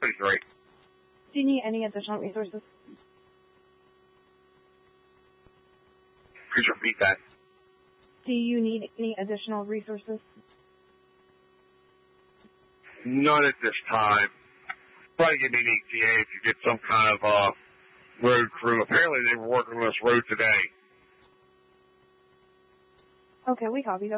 pretty great. Do you need any additional resources? Could you repeat that? Do you need any additional resources? None at this time. Probably give me an ETA if you get some kind of road crew. Apparently they were working on this road today. Okay, we copy that.